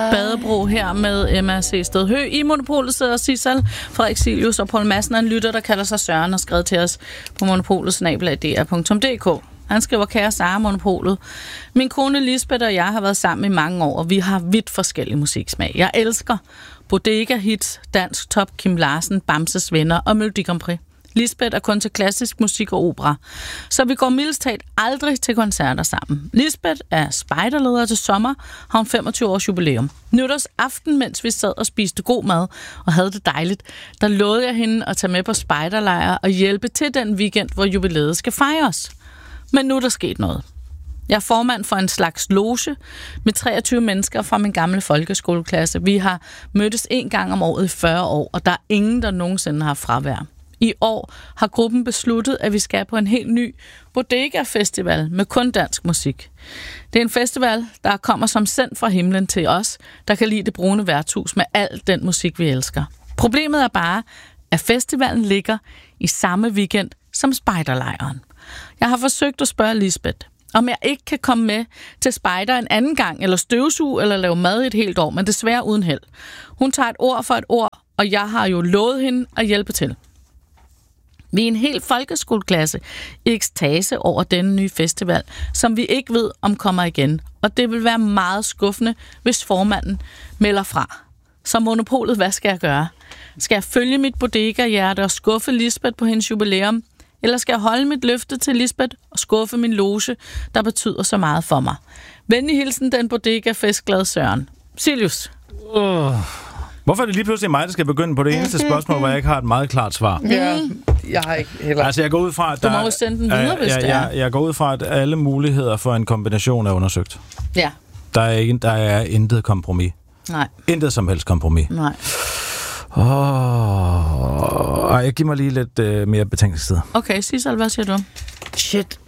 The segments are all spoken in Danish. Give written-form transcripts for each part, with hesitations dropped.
Badebro her med Emma C. Stedhø. I Monopolet sidder Sissel, Frederik Silius og Poul Madsen, en lytter, der kalder sig Søren, og skrevet til os på monopolet@dr.dk. Han skriver: kære Sara, Monopolet. Min kone Lisbeth og jeg har været sammen i mange år, og vi har vidt forskellige musiksmag. Jeg elsker bodega hits, dansk top, Kim Larsen, Bamses Venner og Melodi Grand Prix. Lisbeth er kun til klassisk musik og opera, så vi går mildest talt aldrig til koncerter sammen. Lisbeth er spejderleder til sommer, har hun 25 års jubilæum. Nytårsaften, mens vi sad og spiste god mad og havde det dejligt, der lovede jeg hende at tage med på spejderlejr og hjælpe til den weekend, hvor jubilæet skal fejres. Men nu er der sket noget. Jeg er formand for en slags loge med 23 mennesker fra min gamle folkeskoleklasse. Vi har mødtes en gang om året i 40 år, og der er ingen, der nogensinde har fravær. I år har gruppen besluttet, at vi skal på en helt ny bodega-festival med kun dansk musik. Det er en festival, der kommer som sendt fra himlen til os, der kan lide det brune værtshus med al den musik, vi elsker. Problemet er bare, at festivalen ligger i samme weekend som spejderlejren. Jeg har forsøgt at spørge Lisbeth, om jeg ikke kan komme med til spejder en anden gang, eller støvsuge, eller lave mad i et helt år, men desværre uden held. Hun tager et ord for et ord, og jeg har jo lovet hende at hjælpe til. Vi er en hel folkeskoleklasse i ekstase over denne nye festival, som vi ikke ved, om kommer igen. Og det vil være meget skuffende, hvis formanden melder fra. Så Monopolet, hvad skal jeg gøre? Skal jeg følge mit bodega-hjerte og skuffe Lisbeth på hendes jubilæum? Eller skal jeg holde mit løfte til Lisbeth og skuffe min loge, der betyder så meget for mig? Venlig hilsen, den bodega-festglade Søren. Silius. Hvorfor er det lige pludselig mig, der skal begynde på det eneste spørgsmål, hvor jeg ikke har et meget klart svar? Ja, jeg har ikke heller. Altså, jeg går ud fra, at du må jo sende den videre, hvis det er. Jeg går ud fra, at alle muligheder for en kombination er undersøgt. Ja. Der er intet kompromis. Nej. Intet som helst kompromis. Nej. Jeg giver mig lige lidt mere betænkningstid. Okay, Sissel, hvad siger du? Shit.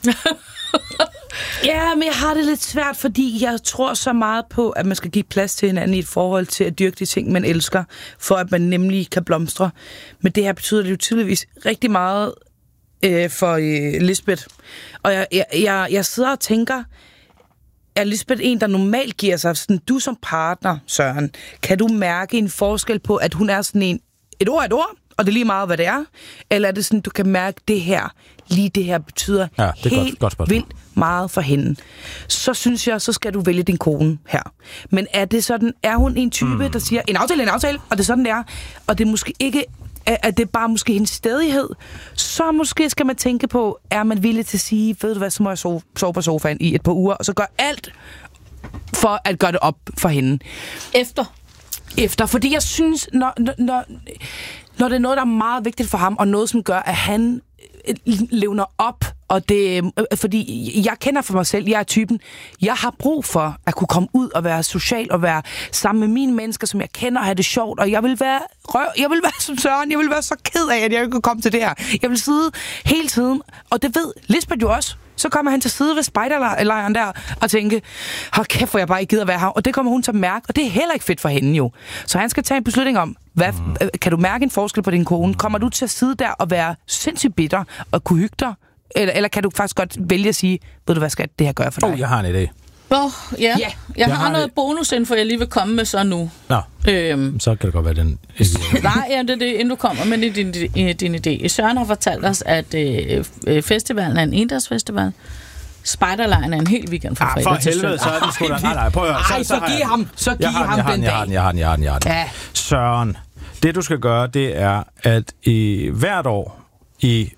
Ja, men jeg har det lidt svært, fordi jeg tror så meget på, at man skal give plads til hinanden i et forhold til at dyrke de ting, man elsker, for at man nemlig kan blomstre. Men det her betyder det jo tydeligvis rigtig meget for Lisbeth. Og jeg sidder og tænker, er Lisbeth en, der normalt giver sig sådan, du som partner, Søren, kan du mærke en forskel på, at hun er sådan en, et ord, og det er lige meget, hvad det er? Eller er det sådan, du kan mærke det her, lige det her betyder det er helt godt vildt meget for hende? Så synes jeg, så skal du vælge din kone her. Men er det sådan, er hun en type, der siger, en aftale, og det er sådan, det er, og det er måske ikke, at det er bare måske hendes stædighed, så måske skal man tænke på, er man villig til at sige, ved du hvad, så må jeg sove på sofaen i et par uger, og så gør alt for at gøre det op for hende. Efter, fordi jeg synes, når det er noget, der er meget vigtigt for ham, og noget, som gør, at han levner op, og det, fordi jeg kender for mig selv, jeg er typen, jeg har brug for at kunne komme ud og være social, og være sammen med mine mennesker, som jeg kender, og have det sjovt, og jeg vil være som Søren, jeg vil være så ked af, at jeg ikke kunne komme til det her. Jeg vil sidde hele tiden, og det ved Lisbeth jo også. Så kommer han til side ved spejderlejren der og tænke, hold kæft, hvor jeg bare ikke gider være her. Og det kommer hun til at mærke, og det er heller ikke fedt for hende jo. Så han skal tage en beslutning om, kan du mærke en forskel på din kone? Kommer du til at sidde der og være sindssygt bitter og kunne hygge dig? Eller kan du faktisk godt vælge at sige, ved du hvad skal det her gøre for dig? Jeg har en idé. Ja. Jeg har noget bonusinfo, jeg lige vil komme med så nu. Nå, så kan det godt være den. Nej, det er det, inden du kommer med din idé. Søren har fortalt os, at festivalen er en endagsfestival. Spejderlejren er en hel weekend fra fredag til søndag. Så er den sgu da. Nej, prøv at høre. Så giv ham den dag. Jeg har den. Ja. Søren, det du skal gøre, det er, at i hvert år i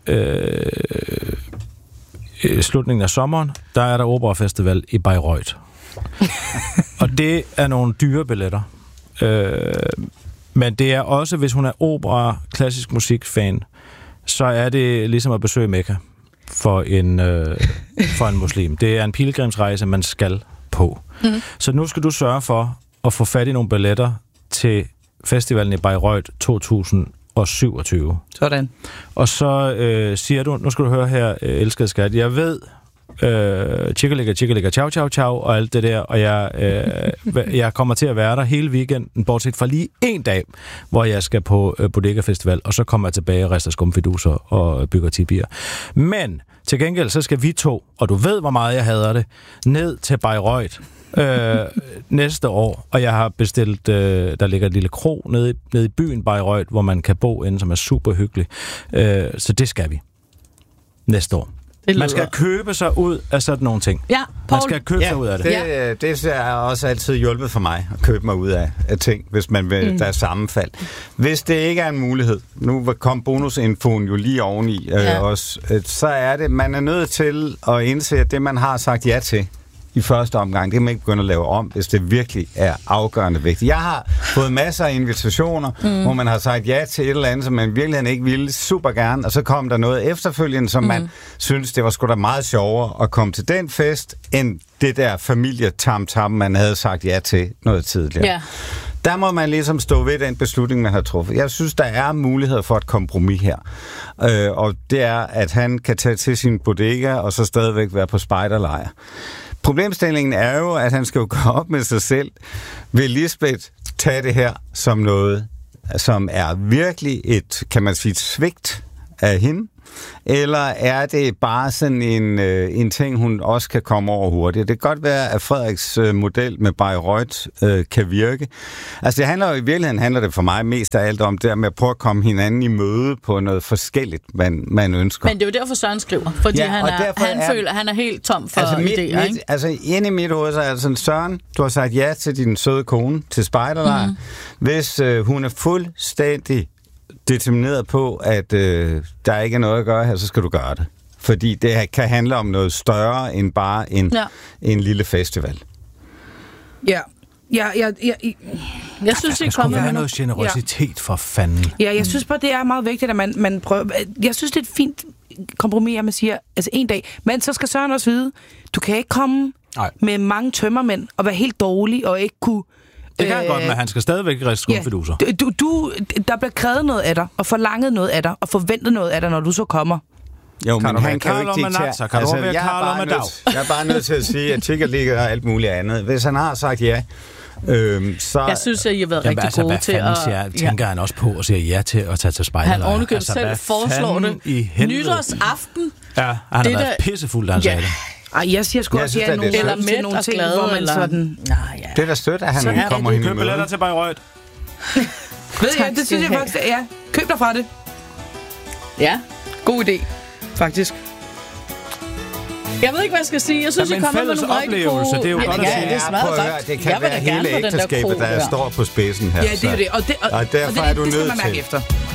slutningen af sommeren, der er der operafestival i Bayreuth. Og det er nogle dyre billetter. Men det er også, hvis hun er opera, klassisk musikfan, så er det ligesom at besøge Mekka for en muslim. Det er en pilgrimsrejse, man skal på. Mm-hmm. Så nu skal du sørge for at få fat i nogle billetter til festivalen i Bayreuth 2027. Sådan. Og så siger du, nu skal du høre her, elskede skat, jeg ved, tjekkelægger, ciao, og alt det der, og jeg kommer til at være der hele weekenden, bortset fra lige en dag, hvor jeg skal på Bodega Festival, og så kommer jeg tilbage og rester skumfiduser og bygger tibier. Men til gengæld, så skal vi to, og du ved, hvor meget jeg hader det, ned til Bayreuth næste år, og jeg har bestilt, der ligger et lille kro nede i byen Bayreuth, hvor man kan bo inde, som er super hyggelig. Så det skal vi næste år. Man skal købe sig ud af sådan nogle ting. Ja, man skal købe sig ud af det. Det er også altid hjulpet for mig at købe mig ud af ting, hvis man vil, der er sammenfald. Hvis det ikke er en mulighed, nu kom bonusinfoen jo lige oveni også, så er det, man er nødt til at indse, at det, man har sagt ja til i første omgang, det kan man ikke begynde at lave om, hvis det virkelig er afgørende vigtigt. Jeg har fået masser af invitationer, hvor man har sagt ja til et eller andet, som man virkelig ikke ville super gerne, og så kom der noget efterfølgende, som man synes, det var sgu da meget sjovere at komme til den fest, end det der familietam-tam, man havde sagt ja til noget tidligere. Yeah. Der må man ligesom stå ved den beslutning, man har truffet. Jeg synes, der er muligheder for et kompromis her. Og det er, at han kan tage til sin bodega, og så stadigvæk være på spejderlejr. Problemstillingen er jo, at han skal jo gå op med sig selv. Vil Lisbeth tage det her som noget, som er virkelig et, kan man sige, et svigt af hende? Eller er det bare sådan en ting, hun også kan komme over hurtigt? Det kan godt være, at Frederiks model med Bayreuth kan virke. Altså det handler jo i virkeligheden for mig mest af alt om det med at prøve at komme hinanden i møde på noget forskelligt, man ønsker. Men det er jo derfor Søren skriver, fordi han føler, at han er helt tom for idéer, ikke? Altså inde i mit hoved, så er det sådan, Søren, du har sagt ja til din søde kone til spejderlejr. Hvis hun er fuldstændig determineret på, at der ikke er noget at gøre her, så skal du gøre det. Fordi det kan handle om noget større end bare en lille festival. Ja. Jeg synes, det kommer med noget generøsitet for fanden. Ja, jeg synes bare, det er meget vigtigt, at man prøver. Jeg synes, det er et fint kompromis, at man siger, altså en dag, men så skal Søren også vide, du kan ikke komme med mange tømmermænd og være helt dårlig og ikke kunne. Det kan godt, men han skal stadigvæk riste skumfiduser. Der bliver krævet noget af dig, og forlanget noget af dig, og forventet noget af dig, når du så kommer. Jo, men han kan jo ikke diktere. Jeg er bare nødt til at sige, at Tigger ligger og alt muligt andet. Hvis han har sagt ja, så... Jeg synes, at I har været rigtig gode til at... tænker han også på at sige ja til at tage til spejderlejr. Han ovenikøbet selv foreslår det. Nytårsaften. Ja, han har været pissefuld, da han sagde det. Ej, jeg siger sgu også, at nogle ting, hvor man sådan... Det er da stødt, at han kommer hende i møde. Køb billetter til Bayreuth. Ved jeg, det synes jeg faktisk, ja. Køb dig fra det. Ja, god idé, faktisk. Jeg ved ikke, hvad jeg skal sige. Jeg synes, jeg kommer med nogle rigtig gode... Det er jo godt at sige. Det kan være hele ægteskabet, der står på spidsen her. Ja, det er det. Og derfor er du nødt til...